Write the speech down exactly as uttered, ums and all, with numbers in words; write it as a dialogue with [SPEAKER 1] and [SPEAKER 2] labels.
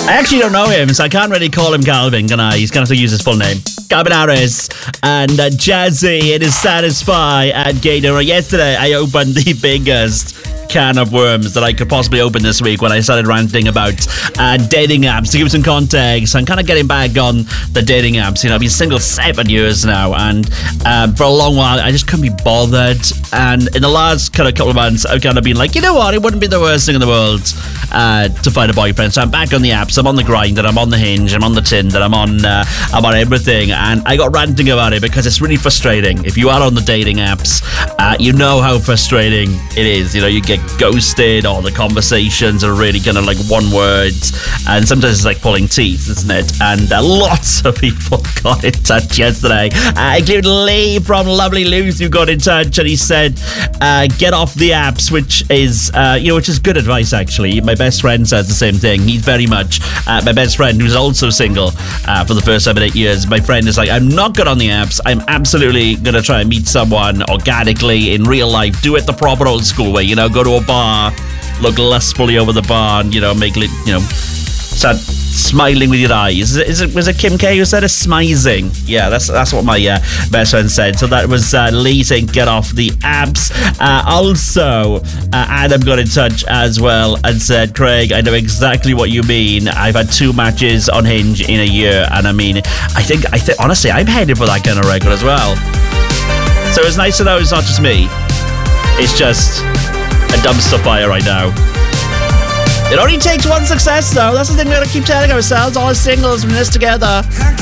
[SPEAKER 1] I actually don't know him, so I can't really call him Calvin, can I? He's going to have to use his full name. Calvin Harris and uh, Jazzy. It is Satisfy at Gator. Yesterday, I opened the biggest can of worms that I could possibly open this week when I started ranting about uh, dating apps. To give some context, I'm kind of getting back on the dating apps. You know, I've been single seven years now, and uh, for a long while, I just couldn't be bothered. And in the last kind of couple of months, I've kind of been like, you know what, it wouldn't be the worst thing in the world uh, to find a boyfriend. So I'm back on the apps. I'm on the Grindr, I'm on the Hinge, I'm on the Tinder, I'm on, uh, I'm on everything. And I got ranting about it because it's really frustrating. If you are on the dating apps, uh, you know how frustrating it is. You know, you get ghosted, or the conversations are really kind of like one words, and sometimes it's like pulling teeth, isn't it? And uh, lots of people got in touch yesterday, uh, including Lee from Lovely Luth, who got in touch, and he said, uh, get off the apps, which is, uh, you know, which is good advice, actually. My best friend says the same thing. He's very much, uh, my best friend, who's also single uh, for the first seven, eight years, my friend is like, I'm not good on the apps. I'm absolutely going to try and meet someone organically in real life. Do it the proper old school way, you know, go to a bar, look lustfully over the bar, and, you know, make it, you know, start smiling with your eyes. Is it, is it was it Kim K who said it? Smizing. Yeah, that's that's what my uh, best friend said. So that was uh, Lee saying get off the apps. Uh, also, uh, Adam got in touch as well and said, Craig, I know exactly what you mean. I've had two matches on Hinge in a year, and I mean, I think I think honestly, I'm headed for that kind of record as well. So it's nice to know it's not just me. It's just a dumpster fire right now. It only takes one success, though. That's the thing we gotta keep telling ourselves. All as singles, we're in this together.